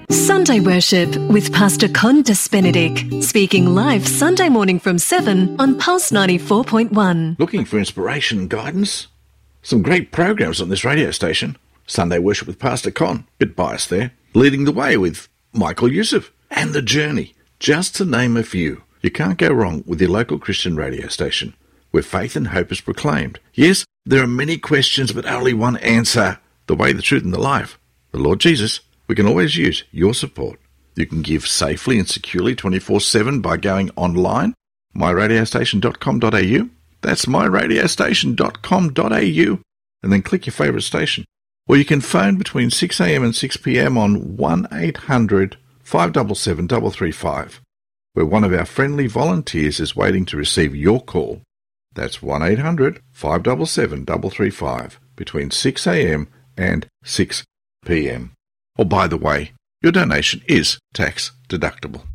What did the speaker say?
Sunday Worship with Pastor Condas Benedict, speaking live Sunday morning from 7 on Pulse 94.1. Looking for inspiration and guidance? Some great programs on this radio station. Sunday Worship with Pastor Con, bit biased there. Leading the Way with Michael Youssef. And The Journey, just to name a few. You can't go wrong with your local Christian radio station, where faith and hope is proclaimed. Yes, there are many questions, but only one answer. The way, the truth, and the life. The Lord Jesus. We can always use your support. You can give safely and securely 24/7 by going online, myradiostation.com.au. That's myradiostation.com.au, and then click your favourite station. Or you can phone between 6 a.m. and 6 p.m. on 1800 577 335, where one of our friendly volunteers is waiting to receive your call. That's 1800 577 335 between 6 a.m. and 6 p.m. Oh, by the way, your donation is tax deductible.